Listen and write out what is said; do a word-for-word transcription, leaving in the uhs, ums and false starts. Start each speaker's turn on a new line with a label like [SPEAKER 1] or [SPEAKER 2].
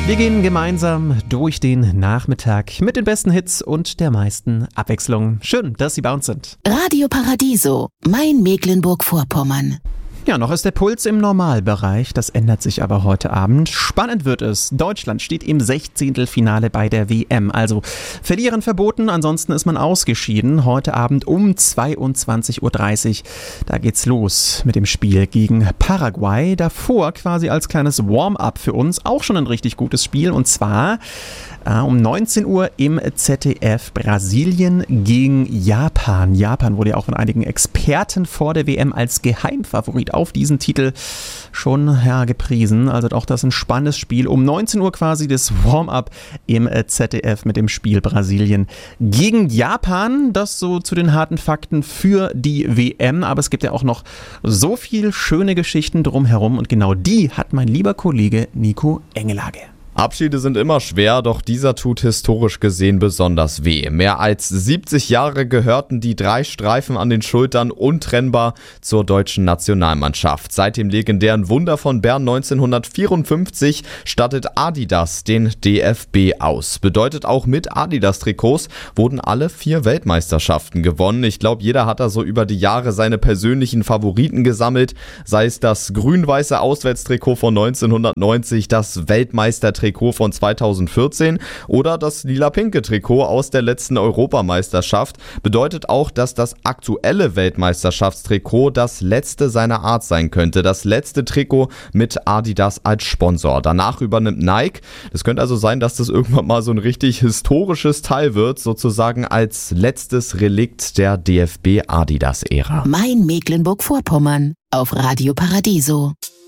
[SPEAKER 1] Wir gehen gemeinsam durch den Nachmittag mit den besten Hits und der meisten Abwechslung. Schön, dass Sie bei uns sind.
[SPEAKER 2] Radio Paradiso, mein Mecklenburg-Vorpommern.
[SPEAKER 1] Ja, noch ist der Puls im Normalbereich, das ändert sich aber heute Abend. Spannend wird es. Deutschland steht im Sechzehntelfinale bei der W M. Also verlieren verboten, ansonsten ist man ausgeschieden. Heute Abend um zweiundzwanzig Uhr dreißig, da geht's los mit dem Spiel gegen Paraguay. Davor quasi als kleines Warm-up für uns auch schon ein richtig gutes Spiel. Und zwar äh, um neunzehn Uhr im Z D F Brasilien gegen Japan. Japan wurde ja auch von einigen Experten vor der W M als Geheimfavorit auf diesen Titel schon ja, gepriesen. Also auch das ein spannendes Spiel. Um neunzehn Uhr quasi das Warm-up im Z D F mit dem Spiel Brasilien gegen Japan. Das so zu den harten Fakten für die W M. Aber es gibt ja auch noch so viel schöne Geschichten drumherum und genau die hat mein lieber Kollege Nico Engelage.
[SPEAKER 3] Abschiede sind immer schwer, doch dieser tut historisch gesehen besonders weh. Mehr als siebzig Jahre gehörten die drei Streifen an den Schultern untrennbar zur deutschen Nationalmannschaft. Seit dem legendären Wunder von Bern neunzehnhundertvierundfünfzig stattet Adidas den D F B aus. Bedeutet auch mit Adidas-Trikots wurden alle vier Weltmeisterschaften gewonnen. Ich glaube, jeder hat da so über die Jahre seine persönlichen Favoriten gesammelt. Sei es das grün-weiße Auswärtstrikot von neunzehnhundertneunzig, das Weltmeistertrikot Trikot von zweitausendvierzehn oder das lila-pinke Trikot aus der letzten Europameisterschaft. Bedeutet auch, dass das aktuelle Weltmeisterschaftstrikot das letzte seiner Art sein könnte. Das letzte Trikot mit Adidas als Sponsor. Danach übernimmt Nike. Das könnte also sein, dass das irgendwann mal so ein richtig historisches Teil wird, sozusagen als letztes Relikt der D F B-Adidas-Ära.
[SPEAKER 2] Mein Mecklenburg-Vorpommern auf Radio Paradiso.